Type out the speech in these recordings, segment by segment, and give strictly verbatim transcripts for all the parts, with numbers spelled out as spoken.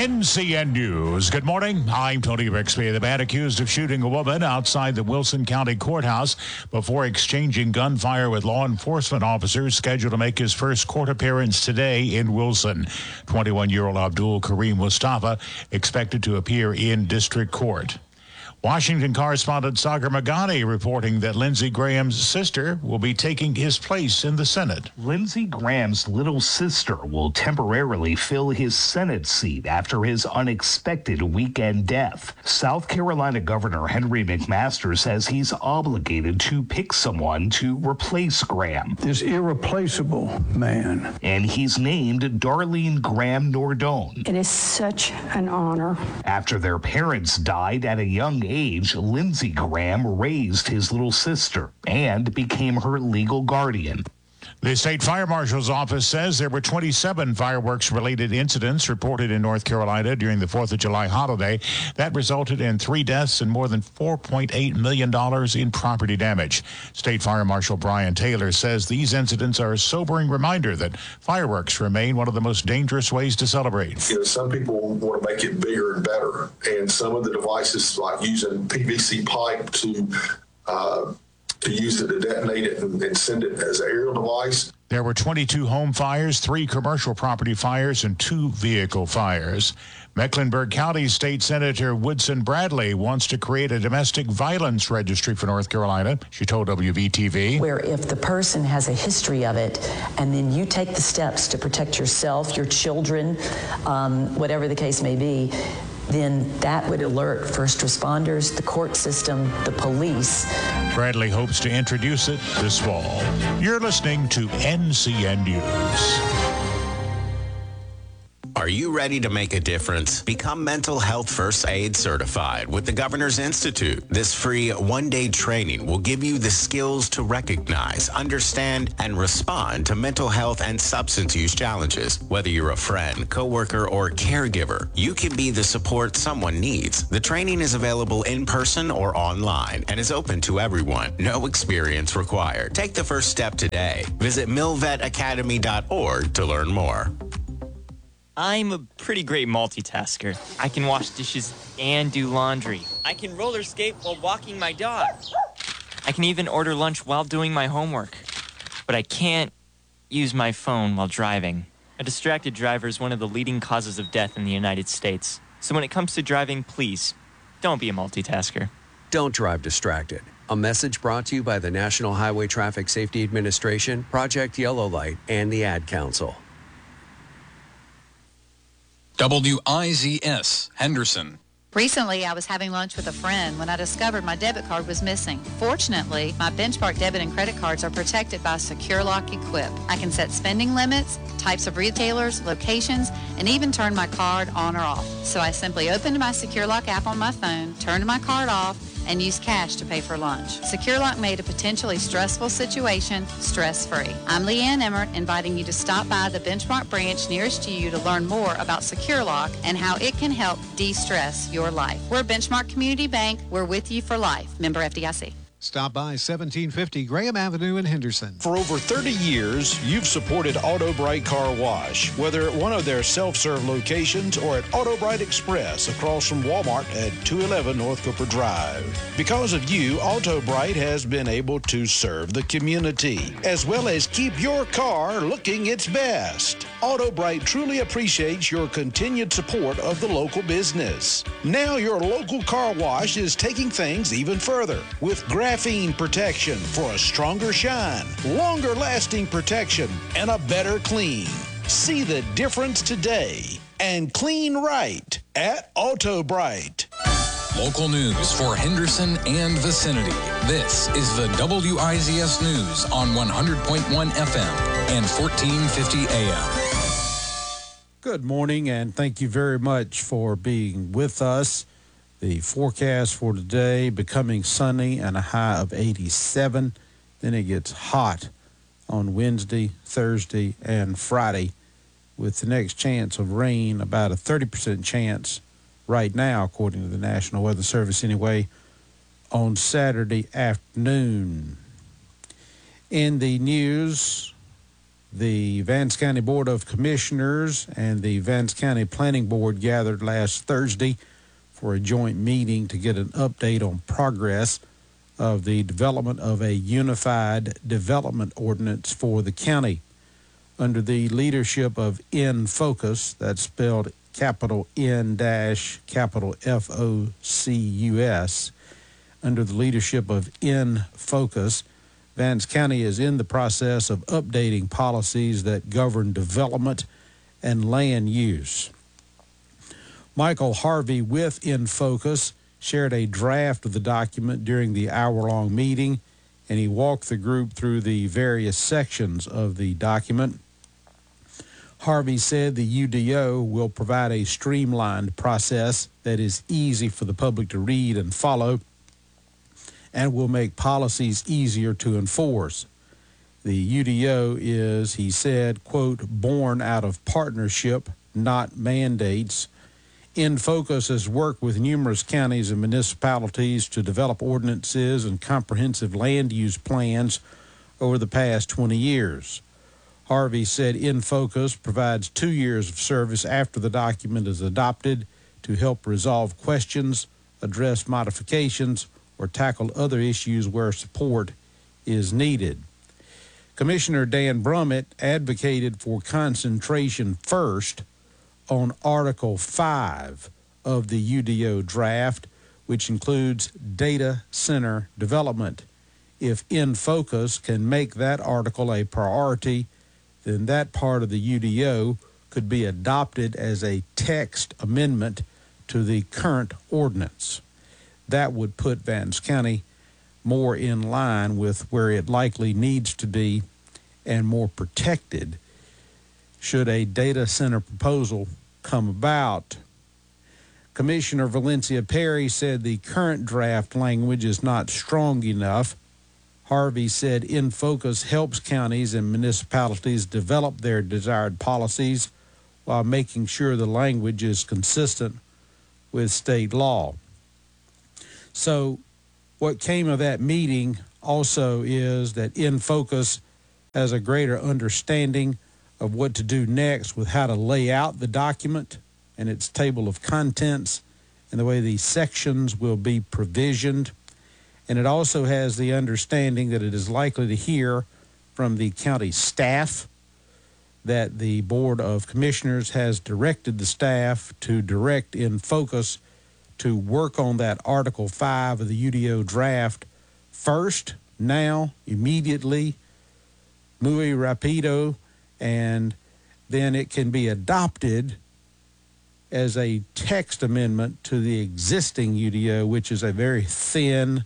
N C N News. Good morning. I'm Tony Bixby. The man accused of shooting a woman outside the Wilson County Courthouse before exchanging gunfire with law enforcement officers scheduled to make his first court appearance today in Wilson. twenty-one-year-old Abdul Kareem Mustafa expected to appear in district court. Washington correspondent Sagar Magani reporting that Lindsey Graham's sister will be taking his place in the Senate. Lindsey Graham's little sister will temporarily fill his Senate seat after his unexpected weekend death. South Carolina Governor Henry McMaster says he's obligated to pick someone to replace Graham. This irreplaceable man. And he's named Darlene Graham Nordone. It is such an honor. After their parents died at a young age, age, Lindsey Graham raised his little sister and became her legal guardian. The state fire marshal's office says there were twenty-seven fireworks-related incidents reported in North Carolina during the fourth of July holiday. That resulted in three deaths and more than four point eight million dollars in property damage. State Fire Marshal Brian Taylor says these incidents are a sobering reminder that fireworks remain one of the most dangerous ways to celebrate. You know, some people want to make it bigger and better, and some of the devices, like using P V C pipe to uh, to use it to detonate it and, and send it as an aerial device. There were twenty-two home fires, three commercial property fires, and two vehicle fires. Mecklenburg County State Senator Woodson Bradley wants to create a domestic violence registry for North Carolina. She told W V T V. Where if the person has a history of it, and then you take the steps to protect yourself, your children, um, whatever the case may be, then that would alert first responders, the court system, the police. Bradley hopes to introduce it this fall. You're listening to N C N News. Are you ready to make a difference? Become Mental Health First Aid Certified with the Governor's Institute. This free one-day training will give you the skills to recognize, understand, and respond to mental health and substance use challenges. Whether you're a friend, coworker, or caregiver, you can be the support someone needs. The training is available in person or online and is open to everyone. No experience required. Take the first step today. Visit milvet academy dot org to learn more. I'm a pretty great multitasker. I can wash dishes and do laundry. I can roller skate while walking my dog. I can even order lunch while doing my homework. But I can't use my phone while driving. A distracted driver is one of the leading causes of death in the United States. So when it comes to driving, please, don't be a multitasker. Don't drive distracted. A message brought to you by the National Highway Traffic Safety Administration, Project Yellow Light, and the Ad Council. W I Z S, Henderson. Recently, I was having lunch with a friend when I discovered my debit card was missing. Fortunately, my Benchmark debit and credit cards are protected by SecureLock Equip. I can set spending limits, types of retailers, locations, and even turn my card on or off. So I simply opened my SecureLock app on my phone, turned my card off, and used cash to pay for lunch. SecureLock made a potentially stressful situation stress-free. I'm Leanne Emmert, inviting you to stop by the Benchmark branch nearest to you to learn more about SecureLock and how it can help de-stress your life. We're Benchmark Community Bank. We're with you for life. Member F D I C. Stop by seventeen fifty Graham Avenue in Henderson. For over thirty years, you've supported Auto Bright Car Wash, whether at one of their self-serve locations or at Auto Bright Express across from Walmart at two eleven North Cooper Drive. Because of you, Auto Bright has been able to serve the community, as well as keep your car looking its best. Auto Bright truly appreciates your continued support of the local business. Now your local car wash is taking things even further with graphene protection for a stronger shine, longer lasting protection, and a better clean. See the difference today and clean right at Auto Bright. Local news for Henderson and vicinity. This is the W I Z S News on one hundred point one F M and fourteen fifty A M. Good morning, and thank you very much for being with us. The forecast for today, becoming sunny and a high of eighty-seven. Then it gets hot on Wednesday, Thursday, and Friday, with the next chance of rain, about a thirty percent chance right now, according to the National Weather Service anyway, on Saturday afternoon. In the news, The Vance County Board of Commissioners and the Vance County Planning Board gathered last Thursday for a joint meeting to get an update on progress of the development of a unified development ordinance for the county. Under the leadership of N Focus, that's spelled capital N dash capital F O C U S, under the leadership of N Focus, Vance County is in the process of updating policies that govern development and land use. Michael Harvey with N Focus shared a draft of the document during the hour-long meeting, and he walked the group through the various sections of the document. Harvey said the U D O will provide a streamlined process that is easy for the public to read and follow, and will make policies easier to enforce. The U D O is, he said, quote, born out of partnership, not mandates. N Focus has worked with numerous counties and municipalities to develop ordinances and comprehensive land use plans over the past twenty years. Harvey said N Focus provides two years of service after the document is adopted to help resolve questions, address modifications, or tackle other issues where support is needed. Commissioner Dan Brummett advocated for concentration first on Article five of the U D O draft, which includes data center development. If N Focus can make that article a priority, then that part of the U D O could be adopted as a text amendment to the current ordinance. That would put Vance County more in line with where it likely needs to be and more protected should a data center proposal come about. Commissioner Valencia Perry said the current draft language is not strong enough. Harvey said N Focus helps counties and municipalities develop their desired policies while making sure the language is consistent with state law. So what came of that meeting also is that N Focus has a greater understanding of what to do next with how to lay out the document and its table of contents and the way these sections will be provisioned. And it also has the understanding that it is likely to hear from the county staff, that the Board of Commissioners has directed the staff to direct N Focus to work on that Article five of the U D O draft first, now, immediately, muy rapido, and then it can be adopted as a text amendment to the existing U D O, which is a very thin,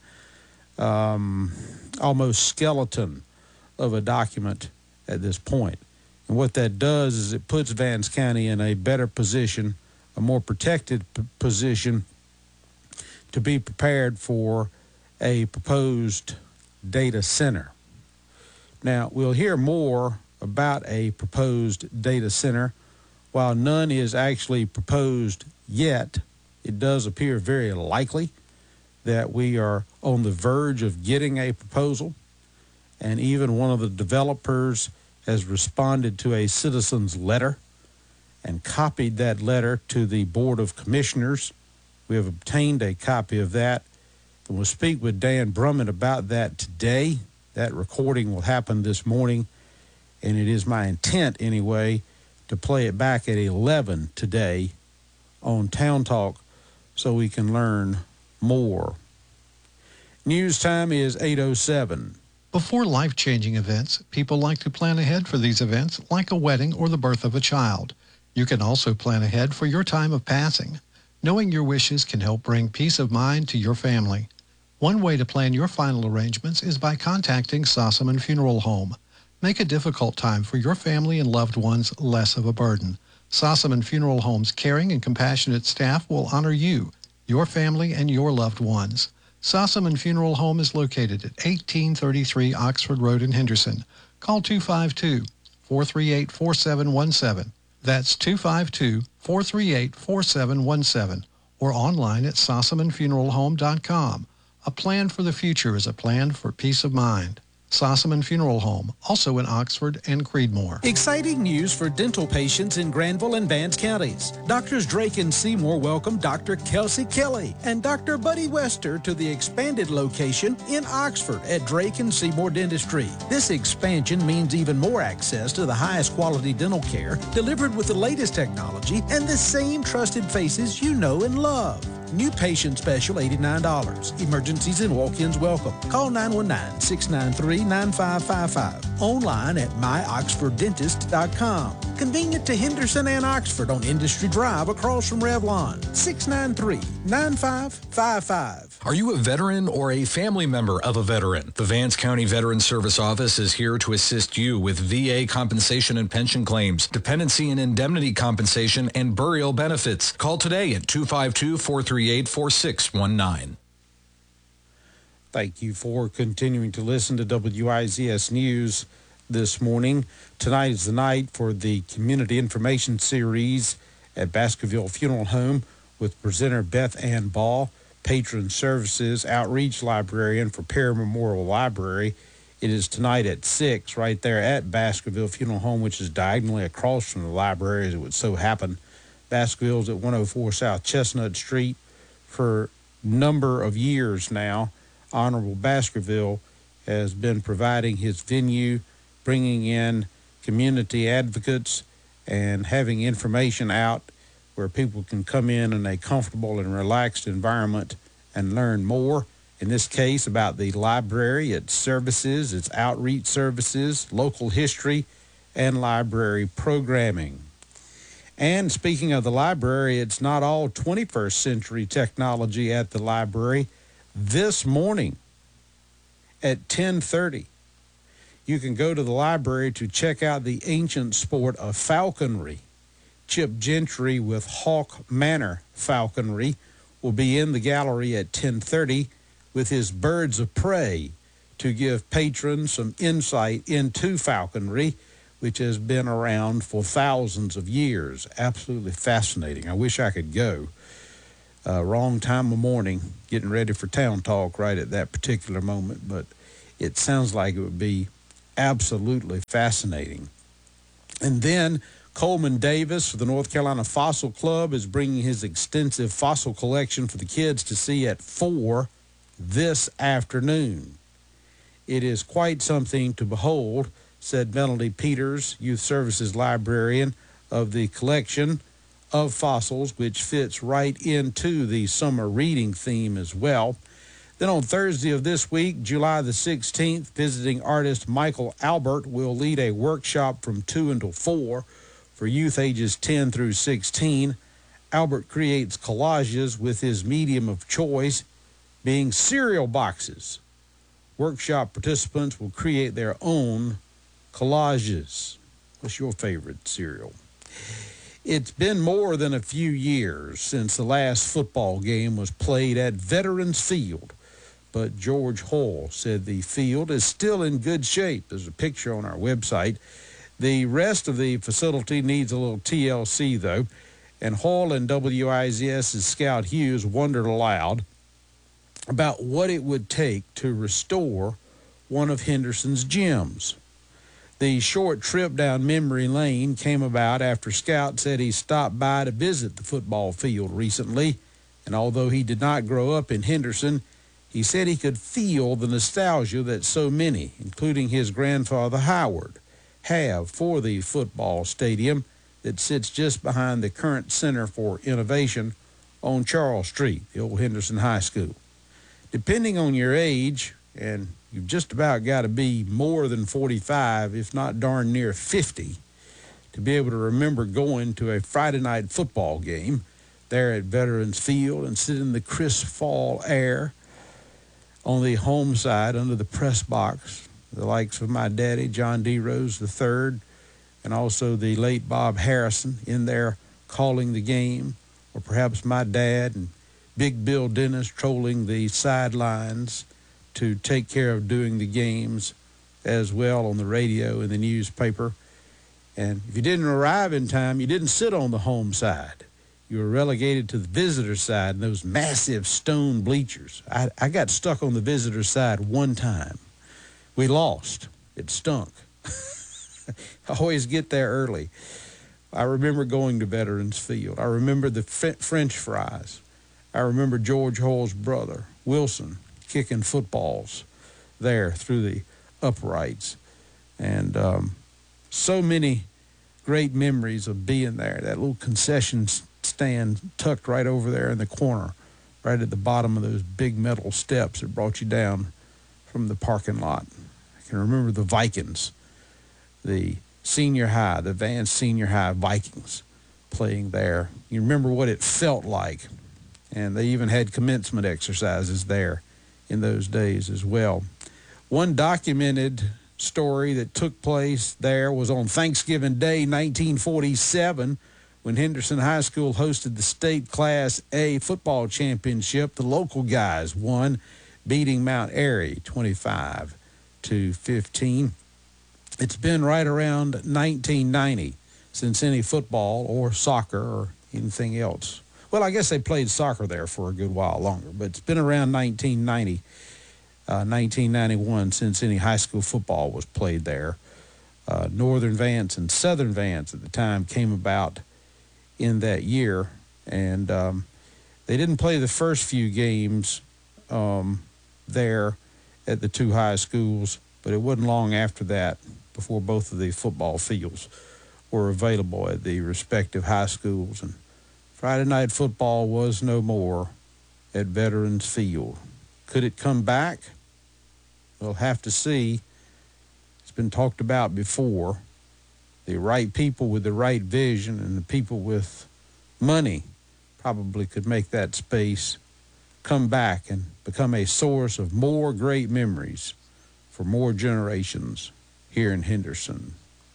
um, almost skeleton of a document at this point. And what that does is it puts Vance County in a better position, a more protected p- position to be prepared for a proposed data center. Now, we'll hear more about a proposed data center. While none is actually proposed yet, it does appear very likely that we are on the verge of getting a proposal, and even one of the developers has responded to a citizen's letter and copied that letter to the Board of Commissioners. We have obtained a copy of that, and we'll speak with Dan Brummett about that today. That recording will happen this morning, and it is my intent anyway to play it back at eleven today on Town Talk so we can learn more. News time is eight oh seven. Before life-changing events, people like to plan ahead for these events, like a wedding or the birth of a child. You can also plan ahead for your time of passing. Knowing your wishes can help bring peace of mind to your family. One way to plan your final arrangements is by contacting Sossaman Funeral Home. Make a difficult time for your family and loved ones less of a burden. Sossaman Funeral Home's caring and compassionate staff will honor you, your family, and your loved ones. Sossaman Funeral Home is located at eighteen thirty-three Oxford Road in Henderson. Call two five two, four three eight, four seven one seven. That's two five two, four three eight, four seven one seven, or online at sossaman funeral home dot com. A plan for the future is a plan for peace of mind. Sossaman Funeral Home, also in Oxford and Creedmoor. Exciting news for dental patients in Granville and Vance counties. Doctors Drake and Seymour welcome Doctor Kelsey Kelly and Doctor Buddy Wester to the expanded location in Oxford at Drake and Seymour Dentistry. This expansion means even more access to the highest quality dental care delivered with the latest technology and the same trusted faces you know and love. New patient special eighty-nine dollars. Emergencies and walk-ins welcome. Call nine one nine, six nine three, nine five five five. Online at my oxford dentist dot com. Convenient to Henderson and Oxford on Industry Drive across from Revlon. six nine three, nine five five five. Are you a veteran or a family member of a veteran? The Vance County Veteran Service Office is here to assist you with V A compensation and pension claims, dependency and indemnity compensation, and burial benefits. Call today at two five two, four three eight, four six one nine. Thank you for continuing to listen to W I Z S News this morning. Tonight is the night for the Community Information Series at Baskerville Funeral Home with presenter Beth Ann Ball, Patron Services Outreach Librarian for Perry Memorial Library. It is tonight at six right there at Baskerville Funeral Home, which is diagonally across from the library, as it would so happen. Baskerville's at one oh four South Chestnut Street. For a number of years now, Honorable Baskerville has been providing his venue, bringing in community advocates and having information out where people can come in in a comfortable and relaxed environment and learn more. In this case, about the library, its services, its outreach services, local history, and library programming. And speaking of the library, it's not all twenty-first century technology at the library. This morning at ten thirty, you can go to the library to check out the ancient sport of falconry. Chip Gentry with Hawk Manor Falconry will be in the gallery at ten thirty with his birds of prey to give patrons some insight into falconry, which has been around for thousands of years. Absolutely fascinating. I wish I could go. Uh, wrong time of morning, getting ready for town talk right at that particular moment, but it sounds like it would be absolutely fascinating. And then Coleman Davis for the North Carolina Fossil Club is bringing his extensive fossil collection for the kids to see at four this afternoon. It is quite something to behold, said Melody Peters, Youth Services Librarian, of the collection of fossils, which fits right into the summer reading theme as well. Then on Thursday of this week, July the sixteenth, visiting artist Michael Albert will lead a workshop from two until four for youth ages ten through sixteen. Albert creates collages with his medium of choice being cereal boxes. Workshop participants will create their own collages. What's your favorite cereal? It's been more than a few years since the last football game was played at Veterans Field, but George Hall said the field is still in good shape. There's a picture on our website. The rest of the facility needs a little T L C, though, and Hall and WIZS's Scout Hughes wondered aloud about what it would take to restore one of Henderson's gyms. The short trip down memory lane came about after Scout said he stopped by to visit the football field recently, and although he did not grow up in Henderson, he said he could feel the nostalgia that so many, including his grandfather Howard, have for the football stadium that sits just behind the current Center for Innovation on Charles Street, the old Henderson High School. Depending on your age, and you've just about got to be more than forty-five, if not darn near fifty, to be able to remember going to a Friday night football game there at Veterans Field and sit in the crisp fall air on the home side under the press box, the likes of my daddy, John D. Rose the third, and also the late Bob Harrison in there calling the game, or perhaps my dad and Big Bill Dennis trolling the sidelines to take care of doing the games as well on the radio and the newspaper. And if you didn't arrive in time, you didn't sit on the home side. You were relegated to the visitor side in those massive stone bleachers. I, I got stuck on the visitor side one time, We lost. It stunk. I always get there early. I remember going to Veterans Field. I remember the f- French fries. I remember George Hoyle's brother, Wilson, kicking footballs there through the uprights. And um, so many great memories of being there. That little concession stand tucked right over there in the corner, right at the bottom of those big metal steps that brought you down from the parking lot. I can remember the Vikings, the senior high, the Vance Senior High Vikings playing there. You remember what it felt like. And they even had commencement exercises there in those days as well. One documented story that took place there was on Thanksgiving Day, nineteen forty-seven, when Henderson High School hosted the state Class A football championship. The local guys won, beating Mount Airy twenty-five to fifteen. It's been right around nineteen ninety since any football or soccer or anything else. Well, I guess they played soccer there for a good while longer, but it's been around nineteen ninety, uh, nineteen ninety-one since any high school football was played there. Uh, Northern Vance and Southern Vance at the time came about in that year, and um, they didn't play the first few games um, there at the two high schools, but it wasn't long after that before both of the football fields were available at the respective high schools. And Friday night football was no more at Veterans Field. Could it come back? We'll have to see. It's been talked about before. The right people with the right vision and the people with money probably could make that space come back and become a source of more great memories for more generations here in Henderson.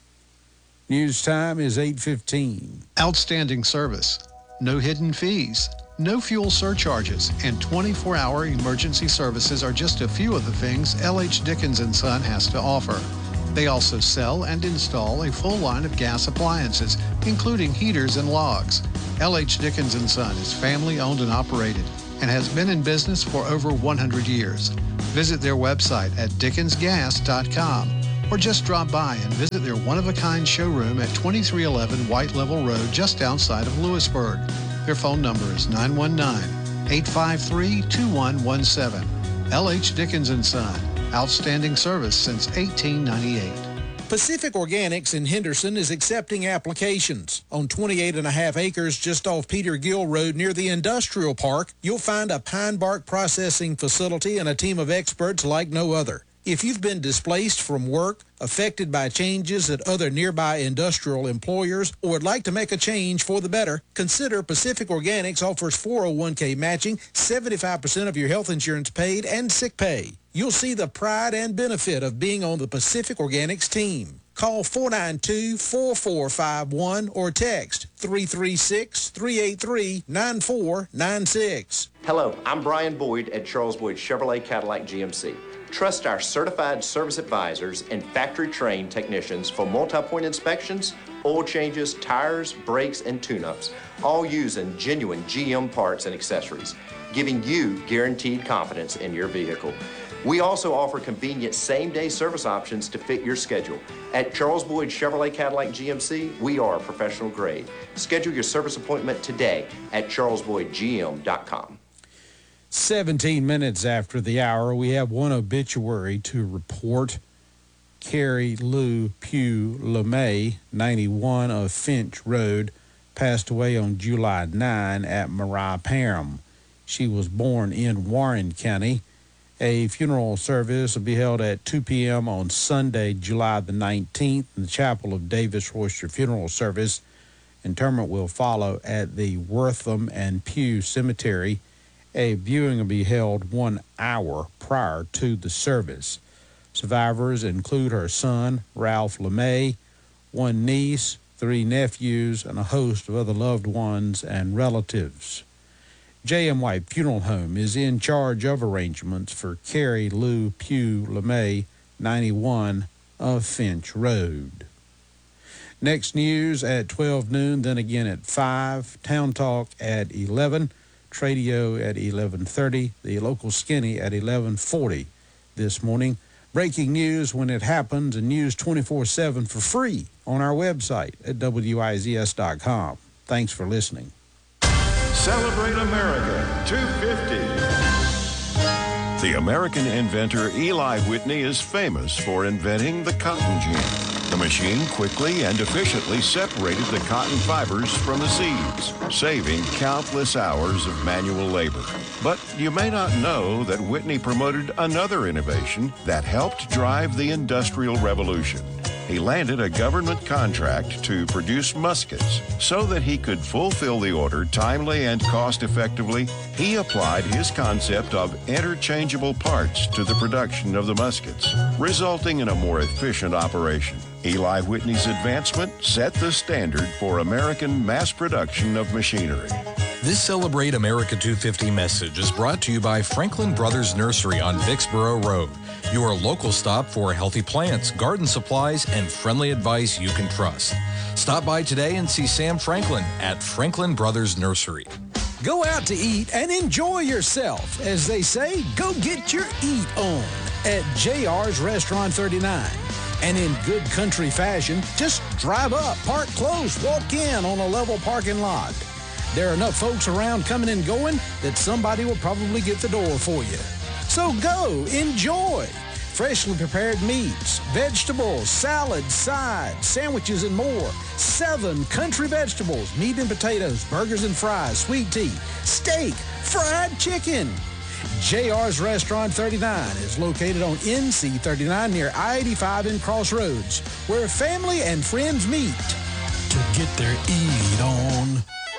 News time is eight fifteen. Outstanding service, no hidden fees, no fuel surcharges, and twenty-four hour emergency services are just a few of the things L H Dickens and Son has to offer. They also sell and install a full line of gas appliances, including heaters and logs. L H Dickens and Son is family owned and operated and has been in business for over one hundred years. Visit their website at dickens gas dot com or just drop by and visit their one-of-a-kind showroom at twenty-three eleven White Level Road just outside of Lewisburg. Their phone number is nine one nine, eight five three, two one one seven. L H Dickens and Son, outstanding service since eighteen ninety-eight. Pacific Organics in Henderson is accepting applications. On twenty-eight and a half acres just off Peter Gill Road near the industrial park, you'll find a pine bark processing facility and a team of experts like no other. If you've been displaced from work, affected by changes at other nearby industrial employers, or would like to make a change for the better, consider Pacific Organics offers four oh one k matching, seventy-five percent of your health insurance paid, and sick pay. You'll see the pride and benefit of being on the Pacific Organics team. Call four nine two, four four five one or text three three six, three eight three, nine four nine six. Hello, I'm Brian Boyd at Charles Boyd Chevrolet Cadillac G M C. Trust our certified service advisors and factory-trained technicians for multi-point inspections, oil changes, tires, brakes, and tune-ups, all using genuine G M parts and accessories, giving you guaranteed confidence in your vehicle. We also offer convenient same-day service options to fit your schedule. At Charles Boyd Chevrolet Cadillac G M C, we are professional grade. Schedule your service appointment today at charles boyd g m dot com. seventeen minutes after the hour, we have one obituary to report. Carrie Lou Pugh LeMay, ninety-one of Finch Road, passed away on July ninth at Mariah Parham. She was born in Warren County. A funeral service will be held at two p.m. on Sunday, July the nineteenth, in the chapel of Davis Royster Funeral Service. Interment will follow at the Wortham and Pugh Cemetery. A viewing will be held one hour prior to the service. Survivors include her son, Ralph LeMay, one niece, three nephews, and a host of other loved ones and relatives. J M. White Funeral Home is in charge of arrangements for Carrie Lou Pugh LeMay, ninety-one of Finch Road. Next news at twelve noon, then again at five. Town Talk at eleven. Tradio at eleven thirty. The local skinny at eleven forty this morning. breaking news when it happens and news twenty-four seven for free on our website at W I Z S dot com. Thanks for listening. Celebrate America two fifty. The American inventor Eli Whitney is famous for inventing the cotton gin. The machine quickly and efficiently separated the cotton fibers from the seeds, saving countless hours of manual labor. But you may not know that Whitney promoted another innovation that helped drive the Industrial Revolution. He landed a government contract to produce muskets. So that he could fulfill the order timely and cost-effectively, he applied his concept of interchangeable parts to the production of the muskets, resulting in a more efficient operation. Eli Whitney's advancement set the standard for American mass production of machinery. This Celebrate America two fifty message is brought to you by Franklin Brothers Nursery on Vicksboro Road, your local stop for healthy plants, garden supplies, and friendly advice you can trust. Stop by today and see Sam Franklin at Franklin Brothers Nursery. Go out to eat and enjoy yourself. As they say, go get your eat on at J R's Restaurant thirty-nine. And in good country fashion, just drive up, park close, walk in on a level parking lot. There are enough folks around coming and going that somebody will probably get the door for you. So go, enjoy. Freshly prepared meats, vegetables, salads, sides, sandwiches, and more. Seven country vegetables, meat and potatoes, burgers and fries, sweet tea, steak, fried chicken. J R's Restaurant thirty-nine is located on N C thirty-nine near I eighty-five in Crossroads, where family and friends meet to get their eat on.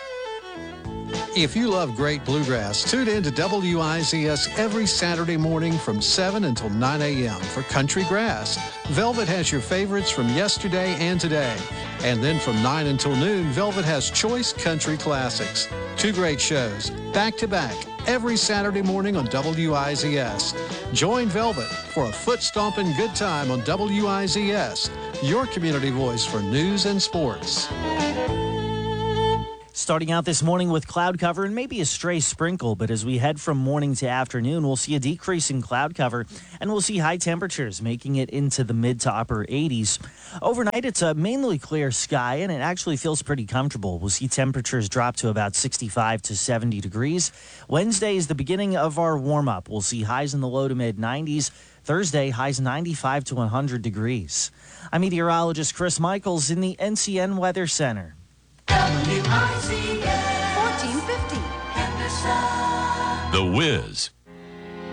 If you love great bluegrass, tune in to W I Z S every Saturday morning from seven until nine a.m. for Country Grass. Velvet has your favorites from yesterday and today. And then from nine until noon, Velvet has Choice Country Classics. Two great shows, back to back, every Saturday morning on W I Z S. Join Velvet for a foot-stomping good time on W I Z S, your community voice for news and sports. Starting out this morning with cloud cover and maybe a stray sprinkle, but as we head from morning to afternoon, we'll see a decrease in cloud cover and we'll see high temperatures making it into the mid to upper eighties. Overnight, it's a mainly clear sky and it actually feels pretty comfortable. We'll see temperatures drop to about sixty-five to seventy degrees. Wednesday is the beginning of our warm-up. We'll see highs in the low to mid nineties. Thursday, highs ninety-five to one hundred degrees. I'm meteorologist Chris Michaels in the N C N Weather Center. W I Z S fourteen fifty. The Wiz